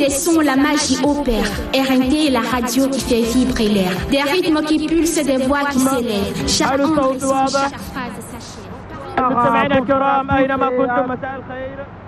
des sons, la magie opère. RNT, la radio qui fait vibrer l'air. Des rythmes qui pulsent, des voix qui s'élèvent. Chaque onde, chaque phrase s'achève. مستمعينا الكرام أينما كنتم مساء الخير.